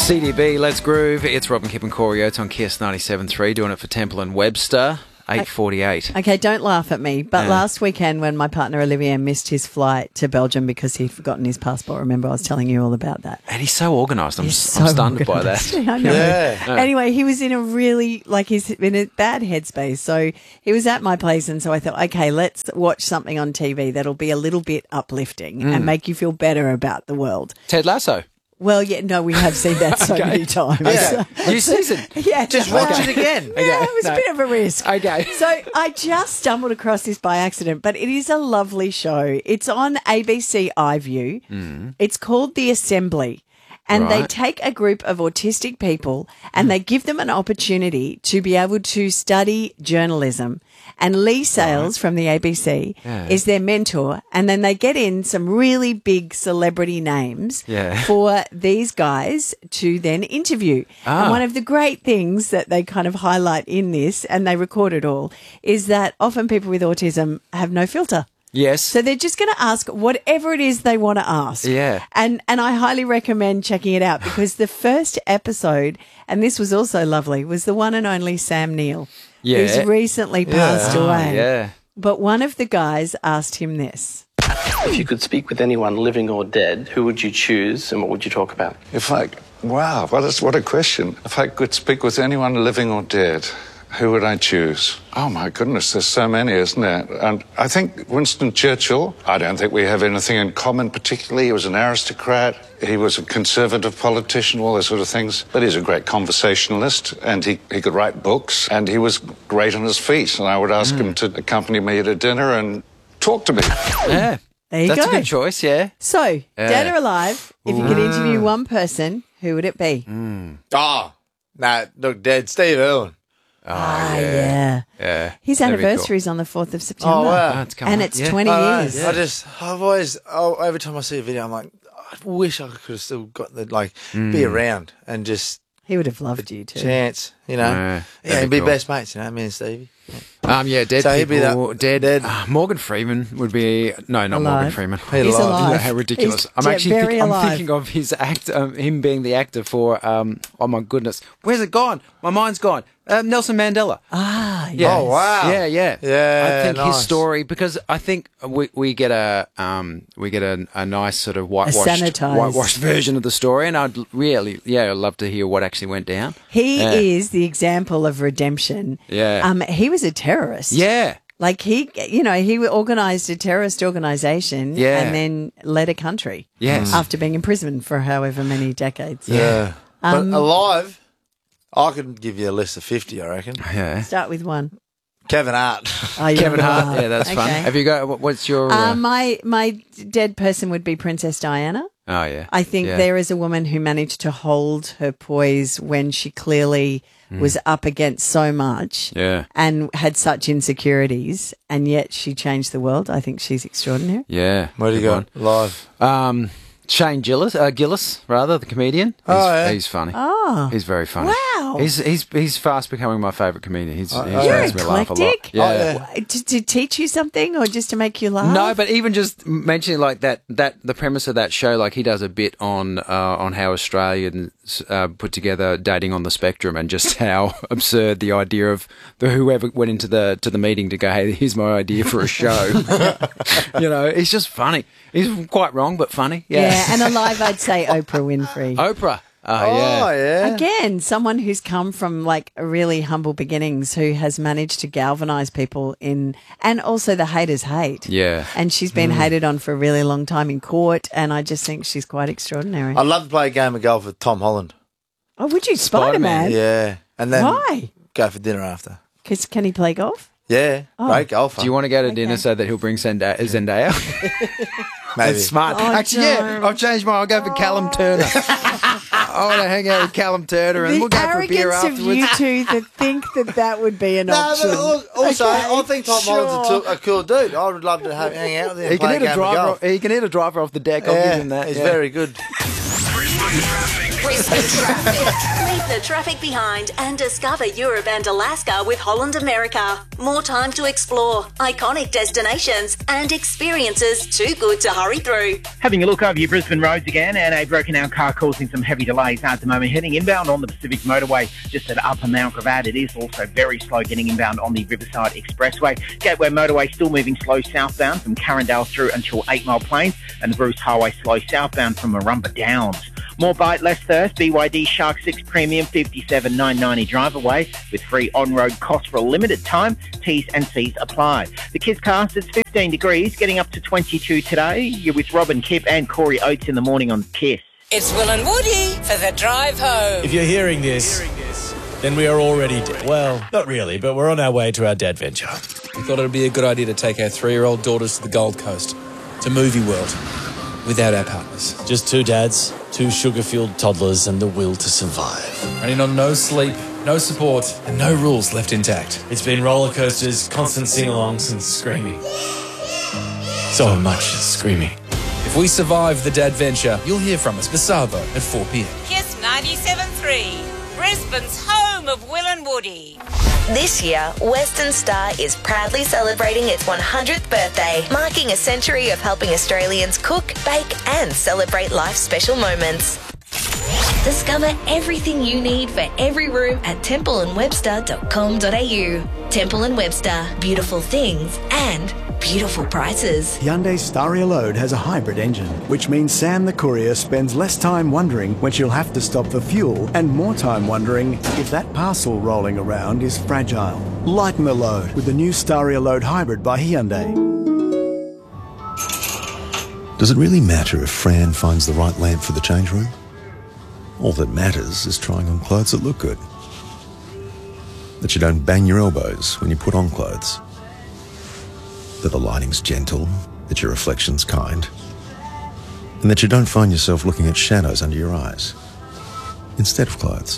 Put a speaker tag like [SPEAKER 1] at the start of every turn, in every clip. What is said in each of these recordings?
[SPEAKER 1] CDB, Let's Groove. It's Robin, Kip and Corey Oates on Kiss 97.3, doing it for Temple and Webster, 8:48.
[SPEAKER 2] Okay, don't laugh at me. But last weekend when my partner Olivier missed his flight to Belgium because he'd forgotten his passport, remember I was telling you all about that.
[SPEAKER 1] And he's so organised. I'm stunned by that.
[SPEAKER 2] I know.
[SPEAKER 3] Yeah.
[SPEAKER 2] Anyway, he was in a really, he's in a bad headspace. So he was at my place and so I thought, okay, let's watch something on TV that'll be a little bit uplifting and make you feel better about the world.
[SPEAKER 1] Ted Lasso.
[SPEAKER 2] Well, yeah, no, we have seen that so many times.
[SPEAKER 1] Okay. New season.
[SPEAKER 2] Yeah,
[SPEAKER 3] Just watch it again.
[SPEAKER 2] Yeah, it was a bit of a risk.
[SPEAKER 1] Okay.
[SPEAKER 2] So I just stumbled across this by accident, but it is a lovely show. It's on ABC iView. It's called The Assembly. And they
[SPEAKER 1] Right.
[SPEAKER 2] take a group of autistic people and they give them an opportunity to be able to study journalism. And Lee Sales from the ABC is their mentor. And then they get in some really big celebrity names for these guys to then interview. And one of the great things that they kind of highlight in this, and they record it all, is that often people with autism have no filter.
[SPEAKER 1] Yes.
[SPEAKER 2] So they're just going to ask whatever it is they want to ask.
[SPEAKER 1] Yeah.
[SPEAKER 2] And I highly recommend checking it out because the first episode, and this was also lovely, was the one and only Sam Neill, who's recently passed away.
[SPEAKER 1] Yeah.
[SPEAKER 2] But one of the guys asked him this.
[SPEAKER 4] If you could speak with anyone living or dead, who would you choose and what would you talk about?
[SPEAKER 5] Wow, what a question. If I could speak with anyone living or dead, who would I choose? Oh, my goodness, there's so many, isn't there? And I think Winston Churchill, I don't think we have anything in common particularly. He was an aristocrat. He was a conservative politician, all those sort of things. But he's a great conversationalist, and he could write books, and he was great on his feet. And I would ask him to accompany me at a dinner and talk to me.
[SPEAKER 1] Yeah.
[SPEAKER 2] There you
[SPEAKER 1] That's
[SPEAKER 2] go.
[SPEAKER 1] a good choice, yeah.
[SPEAKER 2] So, dead or alive, if you could interview one person, who would it be?
[SPEAKER 3] Oh, no, look, dead. Steve Irwin.
[SPEAKER 2] Yeah.
[SPEAKER 1] Yeah.
[SPEAKER 2] His
[SPEAKER 1] That'd be
[SPEAKER 2] anniversary is on the 4th of September.
[SPEAKER 3] Oh, wow.
[SPEAKER 1] It's coming
[SPEAKER 2] And
[SPEAKER 1] up,
[SPEAKER 2] it's
[SPEAKER 1] yeah.
[SPEAKER 2] 20 years.
[SPEAKER 3] I've always, every time I see a video, I'm like, I wish I could have still got the, be around and just
[SPEAKER 2] He would have loved you too.
[SPEAKER 3] chance, you know.
[SPEAKER 1] Yeah, that'd
[SPEAKER 3] and
[SPEAKER 1] be
[SPEAKER 3] be
[SPEAKER 1] cool.
[SPEAKER 3] best mates, you know, me and Stevie.
[SPEAKER 1] Dead
[SPEAKER 3] So he'd be
[SPEAKER 1] people.
[SPEAKER 3] that-
[SPEAKER 1] Dead.
[SPEAKER 3] dead.
[SPEAKER 1] Morgan Freeman would be... No, not Morgan
[SPEAKER 2] Alive.
[SPEAKER 1] Freeman.
[SPEAKER 2] He's alive.
[SPEAKER 1] How ridiculous.
[SPEAKER 2] He's
[SPEAKER 1] I'm actually
[SPEAKER 2] very alive.
[SPEAKER 1] thinking of his him being the actor for... oh, my goodness. Where's it gone? My mind's gone. Nelson Mandela. Yeah.
[SPEAKER 3] Oh, wow.
[SPEAKER 1] Yeah.
[SPEAKER 3] Yeah,
[SPEAKER 1] I think his
[SPEAKER 3] nice.
[SPEAKER 1] story, because I think we get a nice sort of
[SPEAKER 2] sanitised.
[SPEAKER 1] whitewashed version of the story, and I'd really love to hear what actually went down.
[SPEAKER 2] He is the example of redemption.
[SPEAKER 1] Yeah.
[SPEAKER 2] He was a terrorist.
[SPEAKER 1] Yeah.
[SPEAKER 2] Like he organised a terrorist organisation
[SPEAKER 1] Yeah.
[SPEAKER 2] and then led a country.
[SPEAKER 1] Yes.
[SPEAKER 2] After being imprisoned for however many decades.
[SPEAKER 3] Yeah. But alive, I could give you a list of 50, I reckon.
[SPEAKER 1] Yeah.
[SPEAKER 2] Start with one.
[SPEAKER 3] Kevin Hart.
[SPEAKER 2] Oh, you're
[SPEAKER 1] Kevin Hart.
[SPEAKER 2] right.
[SPEAKER 1] Yeah, that's fun.
[SPEAKER 2] Okay.
[SPEAKER 1] Have you got... What's your...
[SPEAKER 2] My dead person would be Princess Diana.
[SPEAKER 1] oh, yeah.
[SPEAKER 2] I think there is a woman who managed to hold her poise when she clearly was up against so much
[SPEAKER 1] Yeah.
[SPEAKER 2] and had such insecurities, and yet she changed the world. I think she's extraordinary.
[SPEAKER 1] Yeah.
[SPEAKER 3] Where do you
[SPEAKER 1] Good
[SPEAKER 3] go?
[SPEAKER 1] one.
[SPEAKER 3] Live.
[SPEAKER 1] Shane Gillis, the comedian. He's funny.
[SPEAKER 2] Oh.
[SPEAKER 1] He's very funny.
[SPEAKER 2] Wow.
[SPEAKER 1] He's fast becoming my favourite comedian. He
[SPEAKER 2] You're
[SPEAKER 1] makes me laugh a lot.
[SPEAKER 2] eclectic?
[SPEAKER 1] Yeah.
[SPEAKER 2] To teach you something or just to make you laugh?
[SPEAKER 1] No, but even just mentioning like that the premise of that show, like he does a bit on how Australians put together dating on the spectrum and just how absurd the idea of whoever went into the meeting to go, hey, here's my idea for a show. He's just funny. He's quite wrong, but funny.
[SPEAKER 2] Yeah, and alive, I'd say Oprah Winfrey.
[SPEAKER 1] Oprah.
[SPEAKER 3] Oh, yeah.
[SPEAKER 2] Again, someone who's come from like really humble beginnings who has managed to galvanise people and also the haters hate.
[SPEAKER 1] Yeah.
[SPEAKER 2] And she's been hated on for a really long time in court, and I just think she's quite extraordinary.
[SPEAKER 3] I'd love to play a game of golf with Tom Holland.
[SPEAKER 2] Oh, would you? Spider-Man?
[SPEAKER 3] Yeah. And then
[SPEAKER 2] Why?
[SPEAKER 3] go for dinner after.
[SPEAKER 2] 'Cause can he play golf?
[SPEAKER 3] Yeah. Great golfer.
[SPEAKER 1] Do you want to go to dinner so that he'll bring Zendaya?
[SPEAKER 3] Maybe.
[SPEAKER 1] That's smart.
[SPEAKER 2] Oh,
[SPEAKER 1] Actually,
[SPEAKER 2] don't.
[SPEAKER 1] I've changed mine. I'll go for Callum Turner. I want to hang out with Callum Turner and
[SPEAKER 2] The
[SPEAKER 1] we'll go for a beer
[SPEAKER 2] arrogance of
[SPEAKER 1] afterwards.
[SPEAKER 2] you two that think that would be an
[SPEAKER 3] No,
[SPEAKER 2] option.
[SPEAKER 3] but also,
[SPEAKER 2] Okay,
[SPEAKER 3] I think Tom Holland's
[SPEAKER 2] sure.
[SPEAKER 3] a cool dude. I would love to hang out with him
[SPEAKER 1] He
[SPEAKER 3] and play
[SPEAKER 1] can
[SPEAKER 3] a
[SPEAKER 1] hit
[SPEAKER 3] game
[SPEAKER 1] a
[SPEAKER 3] of
[SPEAKER 1] driver.
[SPEAKER 3] golf.
[SPEAKER 1] He can hit a driver off the deck. I'll give him that.
[SPEAKER 3] He's
[SPEAKER 1] yeah.
[SPEAKER 3] very good.
[SPEAKER 6] Traffic. Brisbane traffic.
[SPEAKER 7] Leave the traffic behind and discover Europe and Alaska with Holland America. More time to explore, iconic destinations and experiences too good to hurry through.
[SPEAKER 8] Having a look over your Brisbane roads again, and a broken down car causing some heavy delays at the moment. Heading inbound on the Pacific Motorway just at Upper Mount Gravatt. It is also very slow getting inbound on the Riverside Expressway. Gateway Motorway still moving slow southbound from Carindale through until 8 Mile Plains, and the Bruce Highway slow southbound from Marumba Downs. More bite, less thirst. BYD Shark 6 Premium 57,990 drive away with free on-road costs for a limited time. T's and C's apply. The Kids Cast, it's 15 degrees, getting up to 22 today. You're with Robin Kipp and Corey Oates in the morning on KISS.
[SPEAKER 9] It's Will and Woody for the drive home.
[SPEAKER 10] If you're hearing this, then we are already dead. Well, not really, but we're on our way to our dad venture.
[SPEAKER 11] We thought it would be a good idea to take our 3-year-old daughters to the Gold Coast, to Movie World, without our partners.
[SPEAKER 10] Just 2 dads, 2 sugar-fueled toddlers, and the will to survive.
[SPEAKER 11] Running on no sleep, no support, and no rules left intact.
[SPEAKER 10] It's been roller coasters, constant sing-alongs, and screaming. So much screaming.
[SPEAKER 11] If we survive the dad venture, you'll hear from us, Basavo, at 4 p.m.
[SPEAKER 9] KISS 97.3, Brisbane's home of Will and Woody.
[SPEAKER 7] This year, Western Star is proudly celebrating its 100th birthday, marking a century of helping Australians cook, bake and celebrate life's special moments. Discover everything you need for every room at templeandwebster.com.au. Temple & Webster, beautiful things and beautiful prices.
[SPEAKER 12] Hyundai Staria Load has a hybrid engine, which means Sam the courier spends less time wondering when she'll have to stop for fuel and more time wondering if that parcel rolling around is fragile. Lighten the load with the new Staria Load Hybrid by Hyundai.
[SPEAKER 13] Does it really matter if Fran finds the right lamp for the change room? All that matters is trying on clothes that look good. That you don't bang your elbows when you put on clothes. That the lighting's gentle, that your reflection's kind, and that you don't find yourself looking at shadows under your eyes instead of clothes.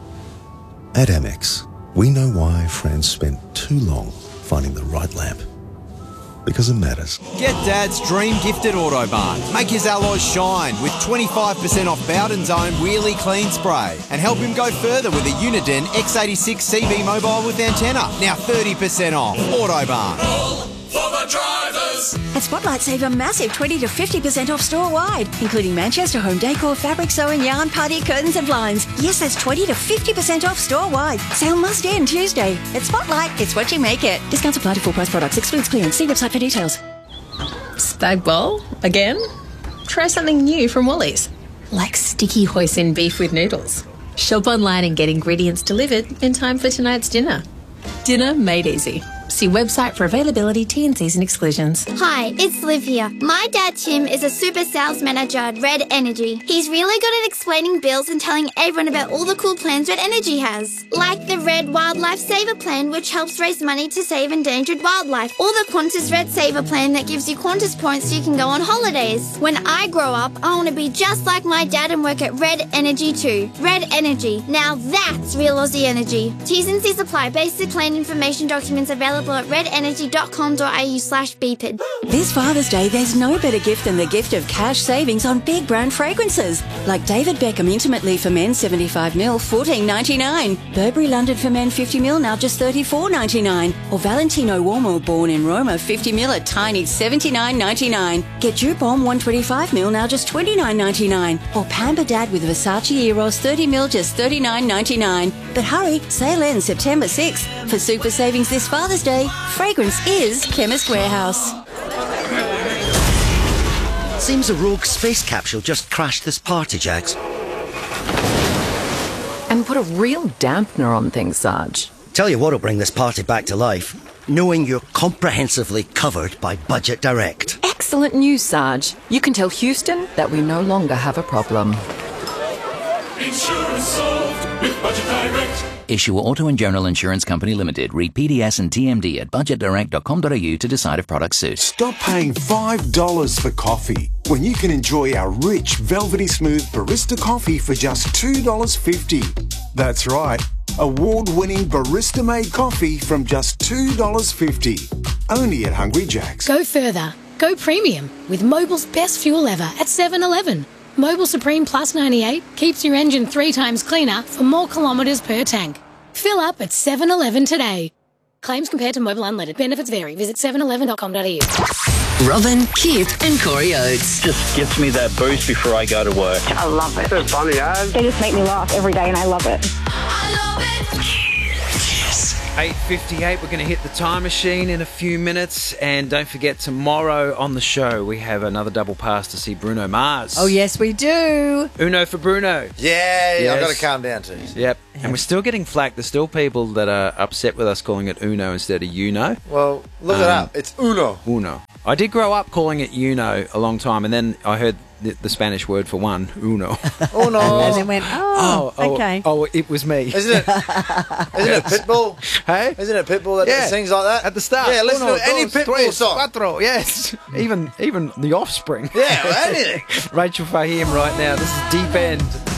[SPEAKER 13] At Amex, we know why Fran spent too long finding the right lamp. Because it matters.
[SPEAKER 14] Get Dad's dream gift at Autobarn. Make his alloys shine with 25% off Bowden's own Wheelie Clean Spray. And help him go further with a Uniden X86 CB mobile with antenna. Now 30% off. Autobarn.
[SPEAKER 15] For the drivers.
[SPEAKER 16] At Spotlight, save a massive 20 to 50% off store-wide, including Manchester home decor, fabric sewing, yarn, party, curtains and blinds. Yes, that's 20 to 50% off store-wide. Sale must end Tuesday. At Spotlight, it's what you make it. Discounts apply to full-price products. Excludes clearance. See website for details.
[SPEAKER 17] Spag bowl? Again? Try something new from Woolies. Like sticky hoisin beef with noodles. Shop online and get ingredients delivered in time for tonight's dinner. Dinner made easy. See website for availability, T&Cs and exclusions.
[SPEAKER 18] Hi, it's Liv here. My dad Tim is a super sales manager at Red Energy. He's really good at explaining bills and telling everyone about all the cool plans Red Energy has. Like the Red Wildlife Saver Plan, which helps raise money to save endangered wildlife. Or the Qantas Red Saver Plan that gives you Qantas points so you can go on holidays. When I grow up, I want to be just like my dad and work at Red Energy too. Red Energy. Now that's real Aussie energy. T's and C's apply. Basic plan information documents available at redenergy.com.au/BPID.
[SPEAKER 16] This Father's Day, there's no better gift than the gift of cash savings on big brand fragrances. Like David Beckham Intimate Leaf for Men 75ml, $14.99. Burberry London for Men 50ml, now just $34.99. Or Valentino Uomo Born in Roma 50ml, a tiny $79.99. Get Dupont 125ml, now just $29.99. Or Pamper Dad with Versace Eros 30ml, just $39.99. But hurry, sale ends September 6th. For super savings this Father's Day, fragrance is Chemist Warehouse.
[SPEAKER 19] Seems a rogue space capsule just crashed this party, Jax.
[SPEAKER 20] And put a real dampener on things, Sarge.
[SPEAKER 19] Tell you what'll bring this party back to life. Knowing you're comprehensively covered by Budget Direct.
[SPEAKER 20] Excellent news, Sarge. You can tell Houston that we no longer have a problem.
[SPEAKER 15] Insurance solved with Budget Direct.
[SPEAKER 21] Issue Auto and General Insurance Company Limited. Read PDS and TMD at budgetdirect.com.au to decide if products suit.
[SPEAKER 22] Stop paying $5 for coffee when you can enjoy our rich, velvety smooth barista coffee for just $2.50. That's right. Award-winning barista-made coffee from just $2.50. Only at Hungry Jack's.
[SPEAKER 23] Go further. Go premium with Mobil's best fuel ever at 7-Eleven.
[SPEAKER 4] Mobil Supreme Plus 98 keeps your engine 3 times cleaner for more kilometres per tank. Fill up at 7-Eleven today. Claims compared to Mobil Unleaded. Benefits vary. Visit 711.com.au.
[SPEAKER 5] Robin, Kip and Corey Oates.
[SPEAKER 23] Just gets me that boost before I go to work.
[SPEAKER 24] I love it.
[SPEAKER 23] It's funny, eh?
[SPEAKER 24] They just make me laugh every day and I love it.
[SPEAKER 1] 8:58, we're going to hit the time machine in a few minutes, and don't forget, tomorrow on the show we have another double pass to see Bruno Mars.
[SPEAKER 2] Oh yes, we do.
[SPEAKER 1] Uno for Bruno.
[SPEAKER 3] Yeah,
[SPEAKER 1] Yes.
[SPEAKER 3] I've got to calm down too.
[SPEAKER 1] Yep, and we're still getting flack. There's still people that are upset with us calling it Uno instead of Uno.
[SPEAKER 3] Well, look it up. It's Uno.
[SPEAKER 1] Uno. I did grow up calling it Uno a long time, and then I heard the Spanish word for one, Uno.
[SPEAKER 3] Uno.
[SPEAKER 2] And then went, okay.
[SPEAKER 1] Oh, it was me.
[SPEAKER 3] Isn't it Pitbull?
[SPEAKER 1] Hey?
[SPEAKER 3] Isn't it Pitbull that sings like that?
[SPEAKER 1] At the start.
[SPEAKER 3] Yeah, listen
[SPEAKER 1] Uno,
[SPEAKER 3] to any
[SPEAKER 1] dos,
[SPEAKER 3] Pitbull
[SPEAKER 1] tres,
[SPEAKER 3] song.
[SPEAKER 1] Cuatro, yes. Even The Offspring.
[SPEAKER 3] Yeah, anything.
[SPEAKER 1] Rachel Fahim right now. This is Deep End.